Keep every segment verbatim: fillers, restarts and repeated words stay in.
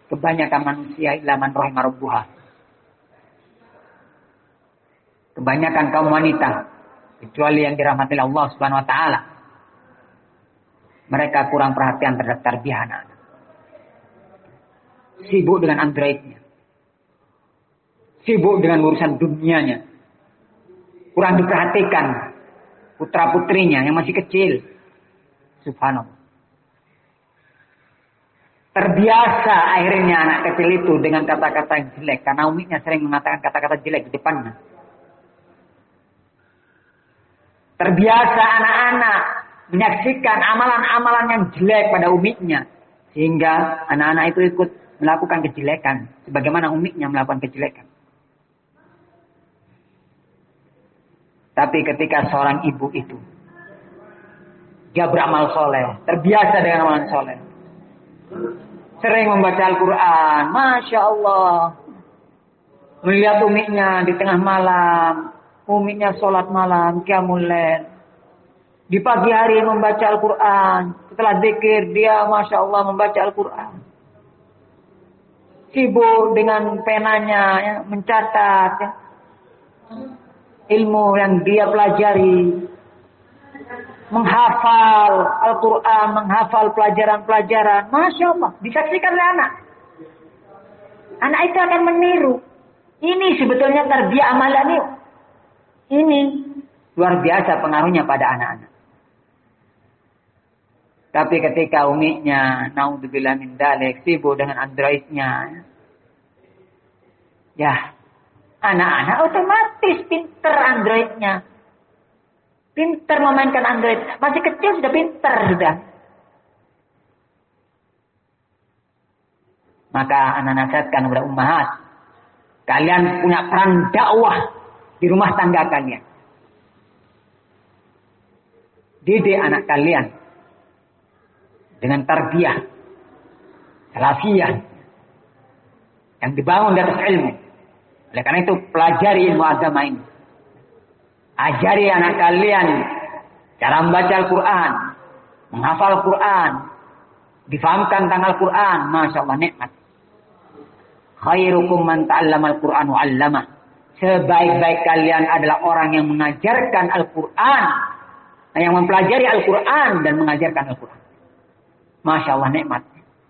Kebanyakan manusia illa man rahimah rabbuha. Kebanyakan kaum wanita, kecuali yang dirahmati Allah Subhanahu wa taala, mereka kurang perhatian terhadap tarbiyah anak-anak. Sibuk dengan androidnya. Sibuk dengan urusan dunianya. Kurang diperhatikan putra-putrinya yang masih kecil. Subhanallah. Terbiasa akhirnya anak kecil itu dengan kata-kata yang jelek. Karena umiknya sering mengatakan kata-kata jelek di depannya. Terbiasa anak-anak menyaksikan amalan-amalan yang jelek pada umiknya. Sehingga anak-anak itu ikut melakukan kejelekan. Sebagaimana umiknya melakukan kejelekan. Tapi ketika seorang ibu itu. Dia beramal soleh. Terbiasa dengan amalan soleh. Sering membaca Al-Quran. Masya Allah. Melihat umiknya di tengah malam. Umiknya sholat malam. Qiyamul lail. Di pagi hari membaca Al-Quran. Setelah zikir dia Masya Allah membaca Al-Quran. Sibuk dengan penanya. Ya, mencatat. Ya. Ilmu yang dia pelajari. Menghafal Al-Quran, menghafal pelajaran-pelajaran. Masya Allah, disaksikan oleh anak. Anak itu akan meniru. Ini sebetulnya tarbiyah amalan ini. Ini luar biasa pengaruhnya pada anak-anak. Tapi ketika umiknya, naudzubillah min dzalik, sibuk dengan androidnya. Ya, anak-anak otomatis pinter androidnya. Pintar memainkan Android. Masih kecil sudah pintar sudah. Maka anak nasihatkan kepada ummahat. Kalian punya peran dakwah di rumah tangga kalian. Didik anak kalian. Dengan tarbiyah. Salafiyah. Yang dibangun di atas ilmu. Oleh karena itu pelajari ilmu agama ini. Ajari anak kalian cara membaca Al-Quran, menghafal Al-Quran, difahamkan tentang Al-Quran. Masya Allah nikmat. Khairukum man ta'allama Al-Quran wa 'allamah. Sebaik-baik kalian adalah orang yang mengajarkan Al-Quran, yang mempelajari Al-Quran dan mengajarkan Al-Quran. Masya Allah nikmat.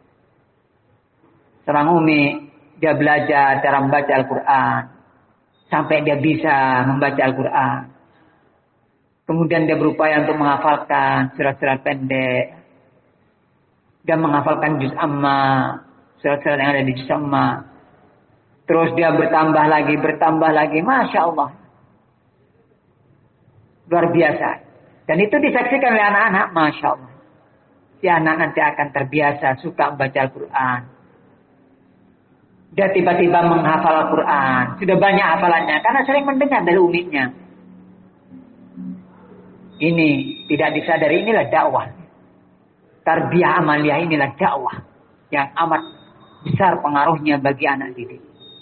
Seorang umi dia belajar cara membaca Al-Quran sampai dia bisa membaca Al-Quran. Kemudian dia berupaya untuk menghafalkan surat-surat pendek. Dia menghafalkan juz amma. Surat-surat yang ada di juz amma. Terus dia bertambah lagi, bertambah lagi. Masya Allah. Luar biasa. Dan itu disaksikan oleh anak-anak. Masya Allah. Si anak nanti akan terbiasa suka membaca Al-Quran. Dia tiba-tiba menghafal Al-Quran. Sudah banyak hafalannya. Karena sering mendengar dari umiknya. Ini tidak disadari, inilah dakwah. Tarbiyah amaliyah inilah dakwah. Yang amat besar pengaruhnya bagi anak didik.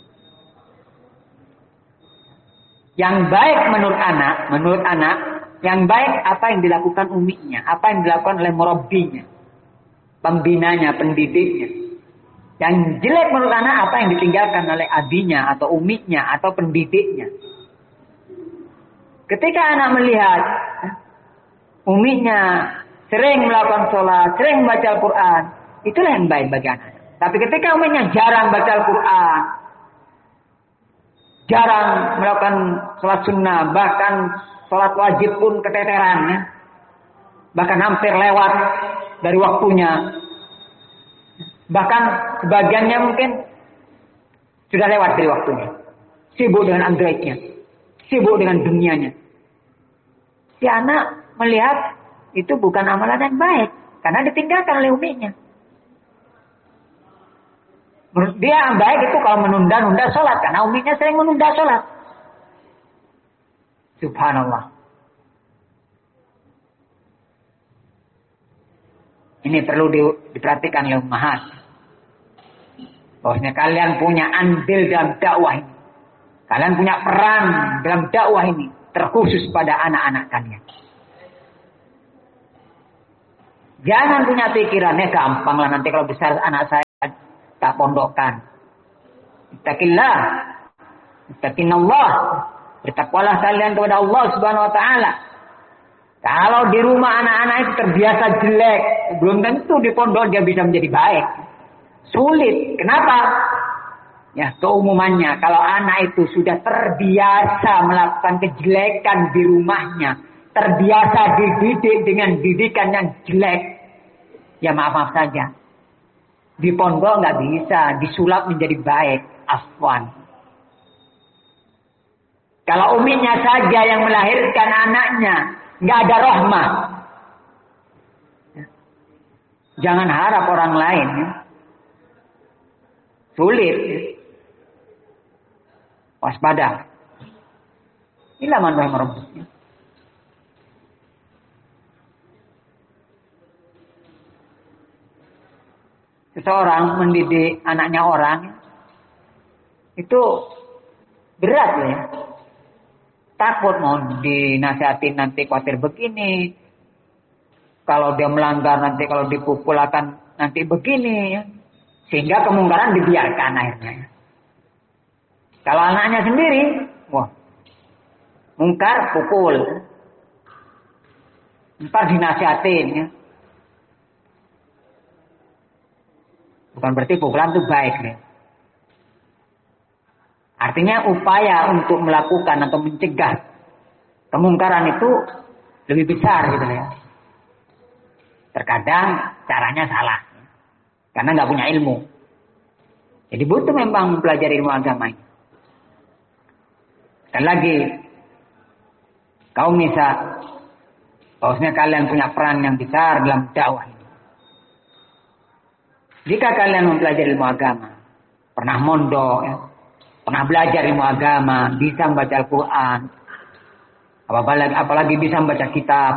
Yang baik menurut anak, menurut anak, yang baik apa yang dilakukan umiknya. Apa yang dilakukan oleh murabbinya. Pembinanya, pendidiknya. Yang jelek menurut anak apa yang ditinggalkan oleh abinya atau umiknya atau pendidiknya. Ketika anak melihat umiknya sering melakukan sholat, sering membaca Al-Quran, itulah yang baik bagi anak. Tapi ketika umiknya jarang baca Al-Quran, jarang melakukan sholat sunnah, bahkan sholat wajib pun keteteran, ya. Bahkan hampir lewat dari waktunya, bahkan sebagiannya mungkin sudah lewat dari waktunya, sibuk dengan androidnya, sibuk dengan dunianya. Si anak melihat itu bukan amalan yang baik. Karena ditinggalkan oleh umiknya. Menurut dia yang baik itu kalau menunda-nunda sholat. Karena umiknya sering menunda sholat. Subhanallah. Ini perlu di, diperhatikan oleh ummahat. Bahwasanya kalian punya andil dalam dakwah ini. Kalian punya peran dalam dakwah ini. Terkhusus pada anak-anak kalian. Jangan punya pikirannya gampang lah nanti kalau besar anak saya tak pondokkan. Ittaqillah. Ittaqinallah. Bertakwalah kalian kepada Allah Subhanahu wa taala. Kalau di rumah anak-anak itu terbiasa jelek, belum tentu di pondok dia bisa menjadi baik. Sulit. Kenapa? Ya, keumumannya kalau anak itu sudah terbiasa melakukan kejelekan di rumahnya, terbiasa dididik dengan didikan yang jelek, ya maaf-maaf saja. Di pondok nggak bisa disulap menjadi baik, afwan. Kalau uminya saja yang melahirkan anaknya, nggak ada rahmah. Jangan harap orang lain. Ya. Sulit. Waspada. Inilah manfaat merebutnya. Seseorang mendidik anaknya orang itu berat loh ya. Takut mau dinasihatin nanti khawatir begini. Kalau dia melanggar nanti kalau dipukul akan nanti begini ya. Sehingga kemungkaran dibiarkan akhirnya. Kalau anaknya sendiri, wah, mungkar pukul. Ntar dinasihatin ya. Bukan berarti pukulan itu baik ya. Artinya upaya untuk melakukan atau mencegah kemungkaran itu lebih besar gitu ya. Terkadang caranya salah. Karena nggak punya ilmu. Jadi butuh memang mempelajari ilmu agama ini. Sekali lagi, kaum nisa, bahwasanya kalian punya peran yang besar dalam dakwah ini. Jika kalian mempelajari ilmu agama, pernah mondok, ya, pernah belajar ilmu agama, bisa membaca Al-Quran, apalagi, apalagi bisa membaca kitab,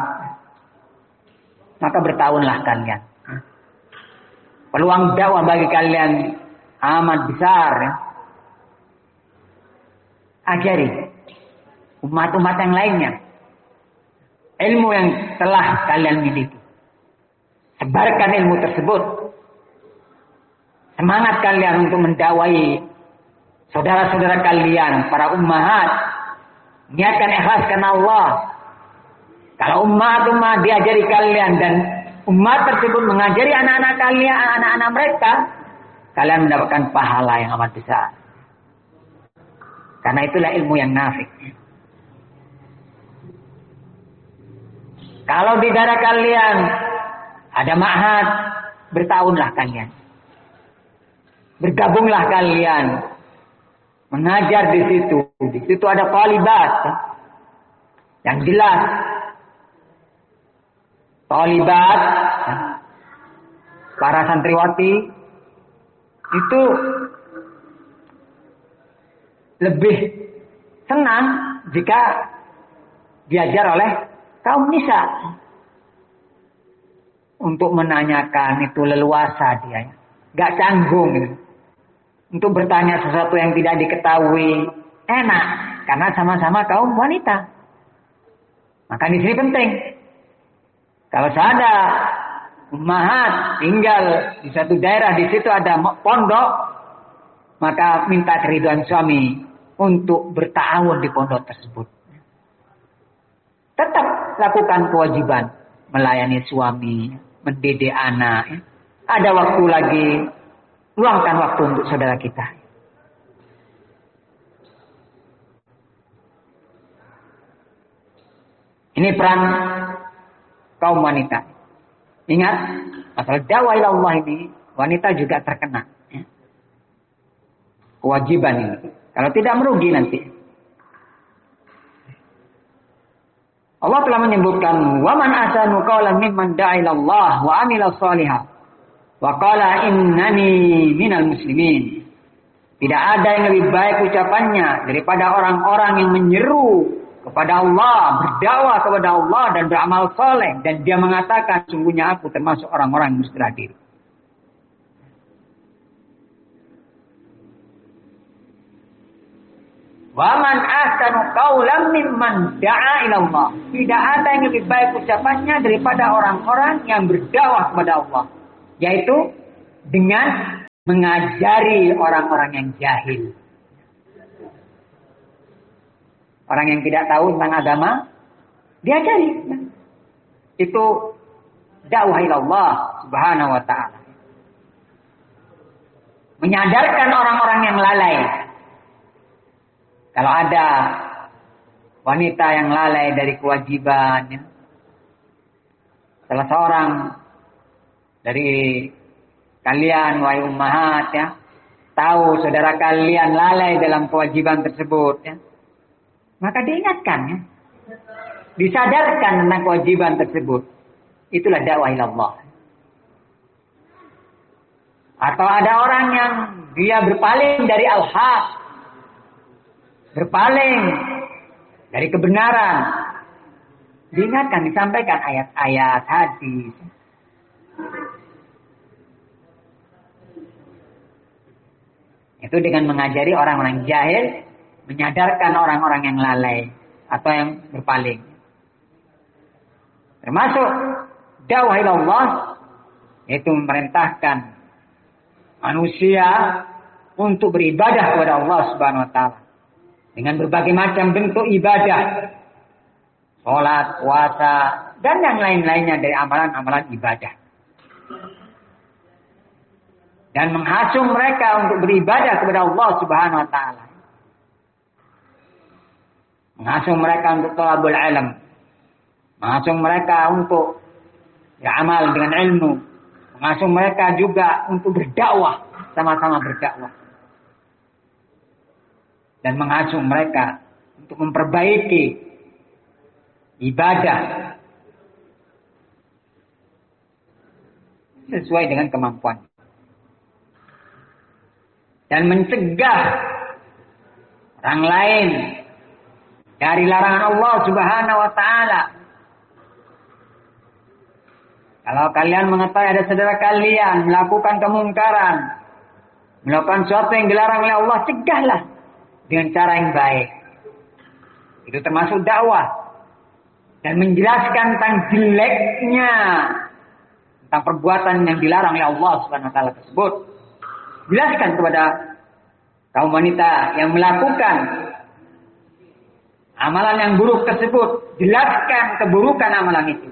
maka bertahunlah kalian. Peluang dakwah bagi kalian amat besar. Ya. Ajari umat-umat yang lainnya ilmu yang telah kalian miliki. Sebarkan ilmu tersebut. Semangat kalian untuk mendakwai saudara-saudara kalian, para ummahat. Niatkan ikhlas karena Allah. Kalau umat-umat diajari kalian dan umat tersebut mengajari anak-anak kalian, anak-anak mereka, kalian mendapatkan pahala yang amat besar. Karena itulah ilmu yang nafi'. Kalau di daerah kalian ada ma'had, bertahunlah kalian. Bergabunglah kalian. Mengajar di situ. Di situ ada talibat. Yang jelas. Talibat. Para santriwati. Itu lebih senang jika diajar oleh kaum nisa. Untuk menanyakan itu leluasa dia. Gak canggung. Gitu. Untuk bertanya sesuatu yang tidak diketahui. Enak. Karena sama-sama kaum wanita. Maka di sini penting. Kalau ada ummahat tinggal di satu daerah. Di situ ada pondok. Maka minta keriduan suami. Untuk bertahun di pondok tersebut. Tetap lakukan kewajiban. Melayani suami. Mendidik anak. Ada waktu lagi. Luangkan waktu untuk saudara kita. Ini peran kaum wanita. Ingat. Masalah dakwah ila Allah ini. Wanita juga terkena. Kewajiban ini. Kalau tidak merugi nanti. Allah telah menyebutkan wa man ahsanu qawlan mimman da'a ila Allah wa 'amila shalihan wa qala innani minal muslimin. Tidak ada yang lebih baik ucapannya daripada orang-orang yang menyeru kepada Allah, berdakwah kepada Allah dan beramal saleh dan dia mengatakan sungguhnya aku termasuk orang-orang yang berserah diri. Wa man ahsanu qawlan mimman da'a ila Allah. Tidak ada yang lebih baik ucapannya daripada orang-orang yang berdakwah kepada Allah, yaitu dengan mengajari orang-orang yang jahil. Orang yang tidak tahu tentang agama, diajari. Itu dakwah ilallah subhanahu wa ta'ala. Menyadarkan orang-orang yang lalai. Kalau ada wanita yang lalai dari kewajiban, ya. Salah seorang dari kalian, wahai ummahat, ya, tahu saudara kalian lalai dalam kewajiban tersebut, ya, maka diingatkan, ya, disadarkan tentang kewajiban tersebut. Itulah dakwah ilallah. Atau ada orang yang dia berpaling dari al-haq, berpaling dari kebenaran, diingatkan, disampaikan ayat-ayat, hadis. Itu dengan mengajari orang-orang jahil, menyadarkan orang-orang yang lalai atau yang berpaling. Termasuk dakwah ilallah, yaitu memerintahkan manusia untuk beribadah kepada Allah Subhanahu wa taala dengan berbagai macam bentuk ibadah, salat, puasa, dan yang lain-lainnya dari amalan-amalan ibadah. Dan menghasung mereka untuk beribadah kepada Allah Subhanahu wa taala. Menghasung mereka untuk thalabul ilm. Menghasung mereka untuk beramal dengan ilmu. Menghasung mereka juga untuk berdakwah, sama-sama berdakwah. Dan menghasung mereka untuk memperbaiki ibadah sesuai dengan kemampuan. Dan mencegah orang lain dari larangan Allah Subhanahu wa taala. Kalau kalian mengetahui ada saudara kalian melakukan kemungkaran, melakukan sesuatu yang dilarang oleh Allah, cegahlah dengan cara yang baik. Itu termasuk dakwah. Dan menjelaskan tentang jeleknya, tentang perbuatan yang dilarang oleh Allah Subhanahu wa taala tersebut. Jelaskan kepada kaum wanita yang melakukan amalan yang buruk tersebut. Jelaskan keburukan amalan itu.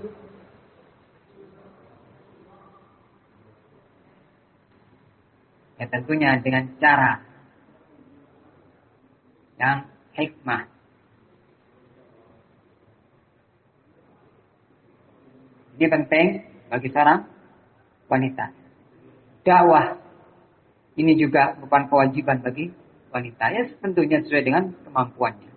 Ya tentunya dengan cara yang hikmah. Ini penting bagi seorang wanita. Dakwah ini juga bukan kewajiban bagi wanita. Ya tentunya sesuai dengan kemampuannya.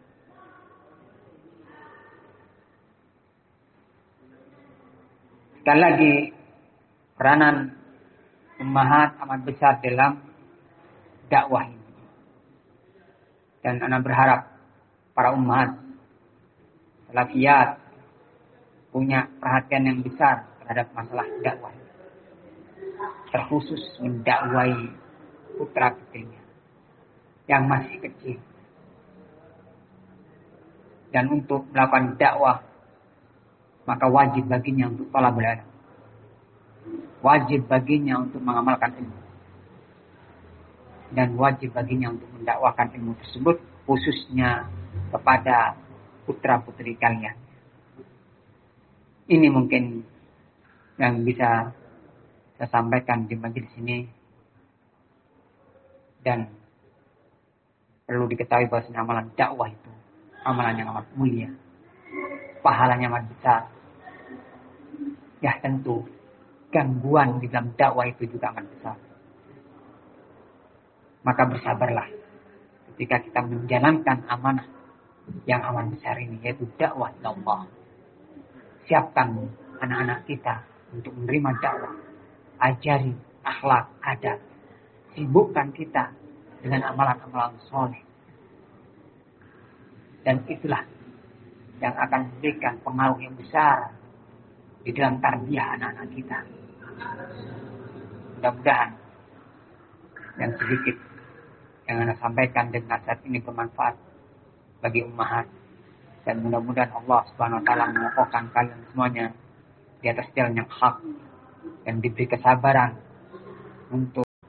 Sekali lagi, peranan ummahat amat besar dalam dakwah ini. Dan anak berharap para ummahat salafiyat punya perhatian yang besar terhadap masalah dakwah. Terkhusus mendakwai putra putrinya yang masih kecil. Dan untuk melakukan dakwah, maka wajib baginya untuk thalabul ilm. Wajib baginya untuk mengamalkan ilmu. Dan wajib baginya untuk mendakwakan ilmu tersebut khususnya kepada putra putri kalian. Ini mungkin yang bisa saya sampaikan di majelis ini. Dan perlu diketahui bahwa amalan dakwah itu amalan yang amat mulia. Pahalanya amat besar. Ya tentu gangguan di dalam dakwah itu juga amat besar. Maka bersabarlah ketika kita menjalankan amanah yang amat besar ini, yaitu dakwah Allah. Siapkan anak-anak kita untuk menerima dakwah. Ajari akhlak, adab. Sibukkan kita dengan amalan-amalan soleh. Dan itulah yang akan memberikan pengaruh yang besar di dalam tarbiyah anak-anak kita. Mudah-mudahan yang sedikit yang Anda sampaikan dan nasihat ini bermanfaat bagi ummahat. Dan mudah-mudahan Allah Subhanahu wa taala mengokohkan kalian semuanya di atas jalan yang hak dan diberi kesabaran untuk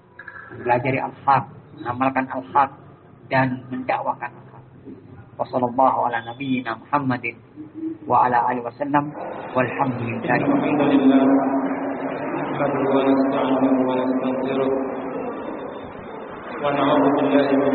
Pelajari al-haq, mengamalkan al-haq, dan mendakwakan al-haq. Wassallallahu ala nabiyyina Muhammadin wa ala alihi wasallam walhamdulillahi rabbil alamin. نحمده ونستعينه ونستغفره ونعوذ بالله من